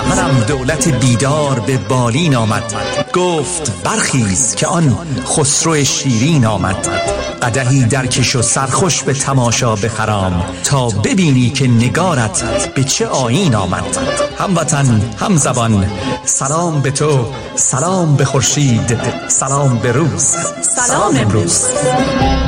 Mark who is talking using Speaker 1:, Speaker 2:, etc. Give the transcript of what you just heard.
Speaker 1: شوهرم دولت بیدار به بالین آمد. گفت برخیز که آن خسرو شیرین آمد. قدحی درکش و سرخوش به تماشا بخرام، تا ببینی که نگارت به چه آیین آمد. هموطن هم زبان سلام به تو، سلام به خورشید، سلام به روز، سلام امروز.